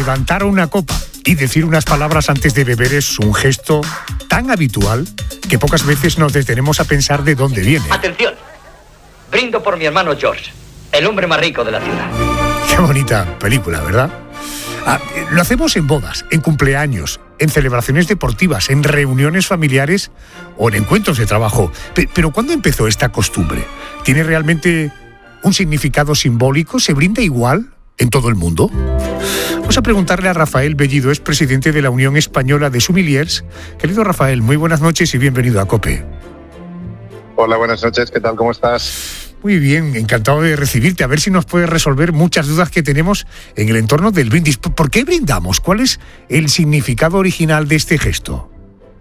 levantar una copa y decir unas palabras antes de beber es un gesto tan habitual que pocas veces nos detenemos a pensar de dónde viene. Atención, brindo por mi hermano George, el hombre más rico de la ciudad. Qué bonita película, ¿verdad? Lo hacemos en bodas, en cumpleaños, en celebraciones deportivas, en reuniones familiares o en encuentros de trabajo. Pero ¿cuándo empezó esta costumbre? ¿Tiene realmente un significado simbólico? ¿Se brinda igual en todo el mundo? Vamos a preguntarle a Rafael Bellido, es presidente de la Unión Española de Sommeliers. Querido Rafael, muy buenas noches y bienvenido a COPE. Hola, buenas noches, ¿qué tal? ¿Cómo estás? Muy bien, encantado de recibirte. A ver si nos puedes resolver muchas dudas que tenemos en el entorno del brindis. ¿Por qué brindamos? ¿Cuál es el significado original de este gesto?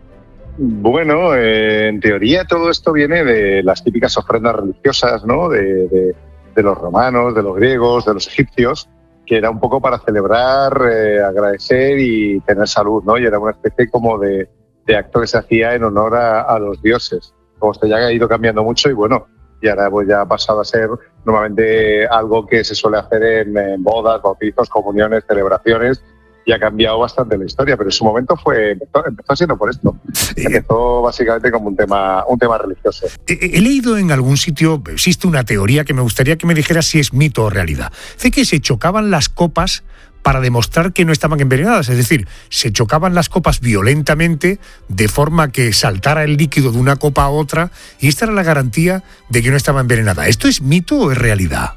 Bueno, en teoría todo esto viene de las típicas ofrendas religiosas, ¿no? De los romanos, de los griegos, de los egipcios, que era un poco para celebrar, agradecer y tener salud, ¿no? Y era una especie como de acto que se hacía en honor a los dioses. Como esto ya ha ido cambiando mucho y bueno, y ahora pues ya ha pasado a ser normalmente algo que se suele hacer en bodas, bautizos, comuniones, celebraciones, y ha cambiado bastante la historia, pero en su momento empezó siendo por esto. Empezó básicamente como un tema religioso. He leído en algún sitio, existe una teoría que me gustaría que me dijeras si es mito o realidad. Sé que se chocaban las copas para demostrar que no estaban envenenadas, es decir, se chocaban las copas violentamente de forma que saltara el líquido de una copa a otra y esta era la garantía de que no estaba envenenada. ¿Esto es mito o es realidad?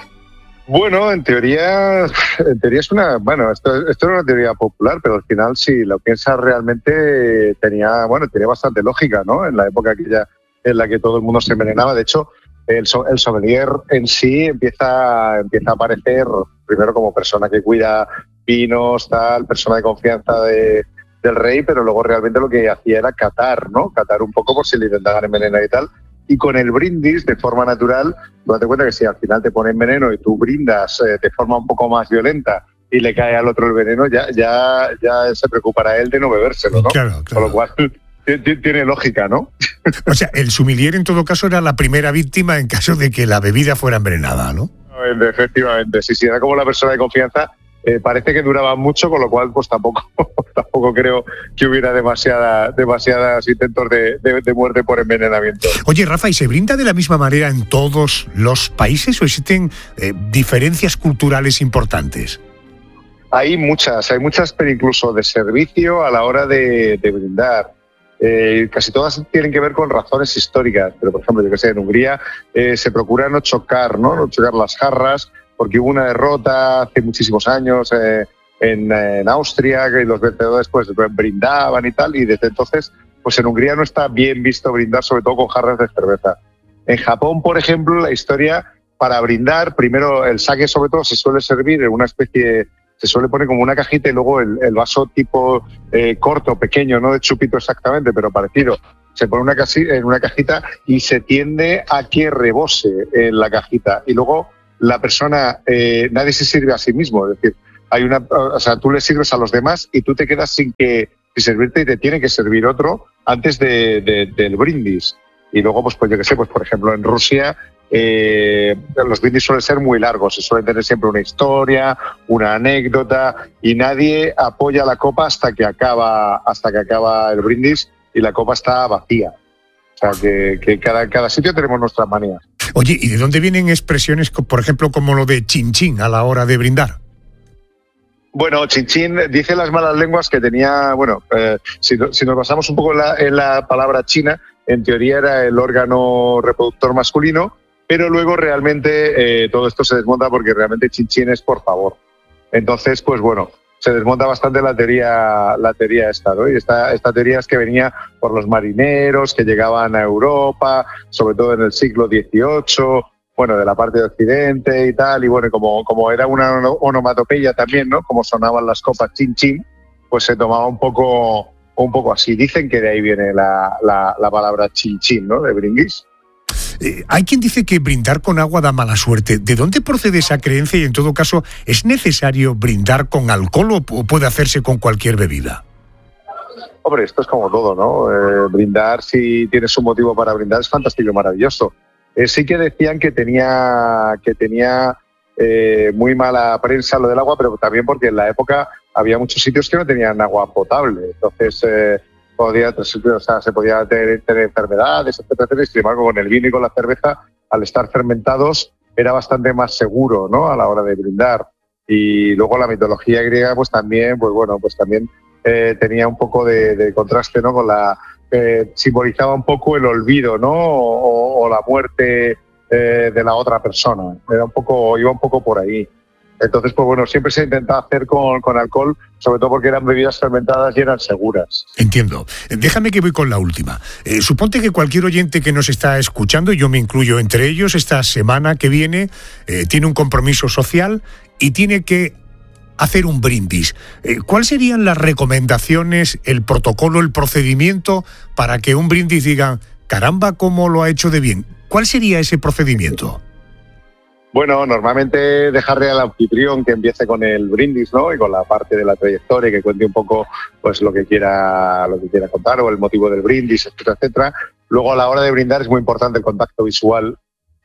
Bueno, en teoría es una... Bueno, esto era una teoría popular, pero al final si lo piensas realmente tenía bastante lógica, ¿no? En la época aquella en la que todo el mundo se envenenaba. De hecho, el sommelier en sí empieza a aparecer primero como persona que cuida vinos, persona de confianza del rey, pero luego realmente lo que hacía era catar, ¿no? Catar un poco por si le intentaban envenenar y tal. Y con el brindis, de forma natural, tú date cuenta que si al final te ponen veneno y tú brindas de forma un poco más violenta y le cae al otro el veneno, ya se preocupará él de no bebérselo, ¿no? Claro. Con lo cual tiene lógica, ¿no? O sea, el sommelier en todo caso era la primera víctima en caso de que la bebida fuera envenenada, ¿no? Efectivamente, sí, era como la persona de confianza. Parece que duraba mucho, con lo cual pues tampoco creo que hubiera demasiadas intentos de muerte por envenenamiento. Oye, Rafa, ¿y se brinda de la misma manera en todos los países o existen diferencias culturales importantes? Hay muchas, pero incluso de servicio a la hora de brindar. Casi todas tienen que ver con razones históricas, pero por ejemplo, en Hungría se procura no chocar las jarras, porque hubo una derrota hace muchísimos años en Austria, que los vencedores pues brindaban y tal, y desde entonces pues en Hungría no está bien visto brindar, sobre todo con jarras de cerveza. En Japón, por ejemplo, la historia para brindar, primero el sake sobre todo se suele servir en una especie, se suele poner como una cajita y luego el vaso tipo corto, pequeño, no de chupito exactamente, pero parecido. Se pone en una cajita y se tiende a que rebose en la cajita. Y luego la persona, nadie se sirve a sí mismo, es decir, tú le sirves a los demás y tú te quedas sin servirte y te tiene que servir otro antes del brindis. Y luego, pues yo qué sé, pues por ejemplo en Rusia los brindis suelen ser muy largos, se suele tener siempre una historia, una anécdota y nadie apoya la copa hasta que acaba el brindis y la copa está vacía. O sea, que cada sitio tenemos nuestras manías. Oye, ¿y de dónde vienen expresiones, por ejemplo, como lo de chin chin a la hora de brindar? Bueno, chin chin, dice las malas lenguas que tenía, si nos basamos un poco en la palabra china, en teoría era el órgano reproductor masculino, pero luego realmente todo esto se desmonta porque realmente chin chin es por favor. Entonces, pues bueno, se desmonta bastante la teoría esta, ¿no? Y esta teoría es que venía por los marineros que llegaban a Europa, sobre todo en el siglo XVIII, de la parte de Occidente y tal, y bueno, como era una onomatopeya también, ¿no? Como sonaban las copas chin chin, pues se tomaba un poco así. Dicen que de ahí viene la palabra chin chin, ¿no? De brindis. Hay quien dice que brindar con agua da mala suerte. ¿De dónde procede esa creencia y en todo caso es necesario brindar con alcohol o puede hacerse con cualquier bebida? Hombre, esto es como todo, ¿no? Brindar, si tienes un motivo para brindar, es fantástico y maravilloso. Sí que decían que tenía muy mala prensa lo del agua, pero también porque en la época había muchos sitios que no tenían agua potable. Entonces, se podía tener enfermedades, etcétera, etcétera. Y sin embargo, con el vino y con la cerveza, al estar fermentados, era bastante más seguro, ¿no?, a la hora de brindar. Y luego la mitología griega, pues también tenía un poco de contraste, ¿no?, con simbolizaba un poco el olvido, ¿no?, o la muerte de la otra persona. Iba un poco por ahí. Entonces, pues bueno, siempre se intentaba hacer con alcohol, sobre todo porque eran bebidas fermentadas y eran seguras. Entiendo. Déjame que voy con la última. Suponte que cualquier oyente que nos está escuchando, y yo me incluyo entre ellos, esta semana que viene tiene un compromiso social y tiene que hacer un brindis. ¿Cuáles serían las recomendaciones, el protocolo, el procedimiento para que un brindis diga, caramba, cómo lo ha hecho de bien? ¿Cuál sería ese procedimiento? Bueno, normalmente dejarle al anfitrión que empiece con el brindis, ¿no?, y con la parte de la trayectoria, que cuente un poco pues lo que quiera contar o el motivo del brindis, etcétera, etcétera. Luego, a la hora de brindar es muy importante el contacto visual.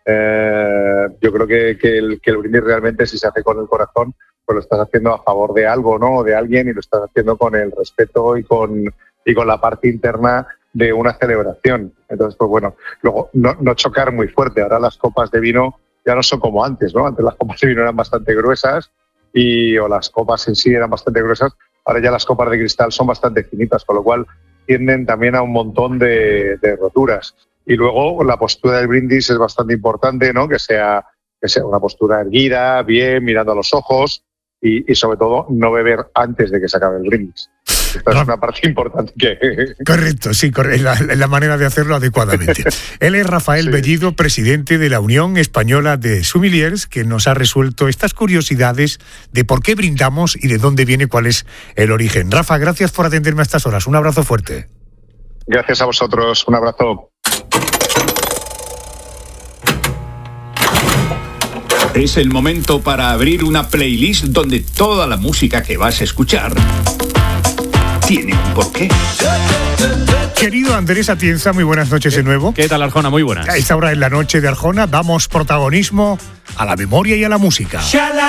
Yo creo que el brindis realmente, si se hace con el corazón, pues lo estás haciendo a favor de algo, ¿no?, o de alguien, y lo estás haciendo con el respeto y con la parte interna de una celebración. Entonces, pues bueno, luego no chocar muy fuerte. Ahora las copas de vino ya no son como antes, ¿no? Antes las copas de vino eran bastante gruesas o las copas en sí eran bastante gruesas. Ahora ya las copas de cristal son bastante finitas, con lo cual tienden también a un montón de roturas. Y luego la postura del brindis es bastante importante, ¿no?, que sea una postura erguida, bien, mirando a los ojos y sobre todo no beber antes de que se acabe el brindis. Esta es una parte importante que... Correcto, sí, la manera de hacerlo adecuadamente. Él es Rafael Bellido, presidente de la Unión Española de Sommeliers, que nos ha resuelto estas curiosidades de por qué brindamos y de dónde viene, cuál es el origen. Rafa, gracias por atenderme a estas horas. Un abrazo fuerte. Gracias a vosotros. Un abrazo. Es el momento para abrir una playlist donde toda la música que vas a escuchar tiene un porqué. Querido Andrés Atienza, muy buenas noches de nuevo. ¿Qué tal, Arjona? Muy buenas. A esta hora en la noche de Arjona damos protagonismo a la memoria y a la música.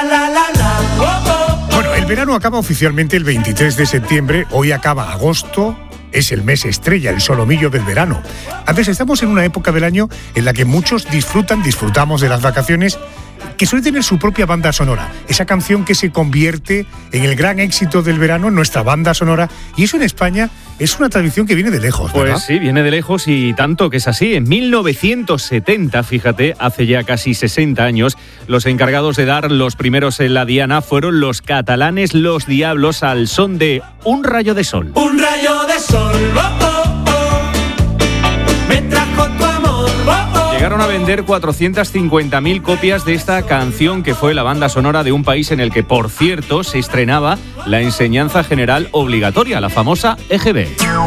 Bueno, el verano acaba oficialmente el 23 de septiembre, hoy acaba agosto. Es el mes estrella, el solomillo del verano. Antes estamos en una época del año en la que muchos disfrutamos de las vacaciones, que suele tener su propia banda sonora. Esa canción que se convierte en el gran éxito del verano, nuestra banda sonora. Y eso en España es una tradición que viene de lejos, ¿verdad? Pues sí, viene de lejos y tanto que es así. En 1970, fíjate, hace ya casi 60 años, los encargados de dar los primeros en la diana fueron los catalanes Los Diablos, al son de Un rayo de sol. Un rayo de sol, oh, oh, oh. Me trajo tu amor, oh, oh. Llegaron a vender 450.000 copias de esta canción, que fue la banda sonora de un país en el que, por cierto, se estrenaba la enseñanza general obligatoria, la famosa EGB.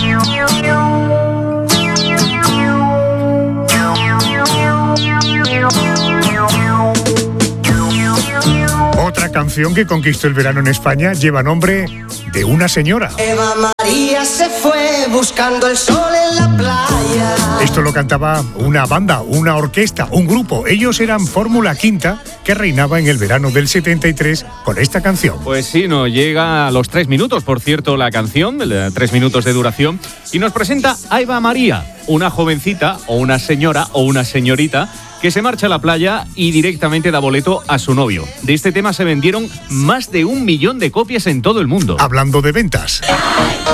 Otra canción que conquistó el verano en España lleva nombre de una señora. Eva María se fue buscando el sol en la playa. Esto lo cantaba una banda, una orquesta, un grupo. Ellos eran Fórmula Quinta, que reinaba en el verano del 73 con esta canción. Pues sí, no llega a los 3 minutos, por cierto, la canción, 3 minutos de duración, y nos presenta a Eva María, una jovencita o una señora o una señorita que se marcha a la playa y directamente da boleto a su novio. De este tema se vendieron más de 1 millón de copias en todo el mundo. Hablando de ventas.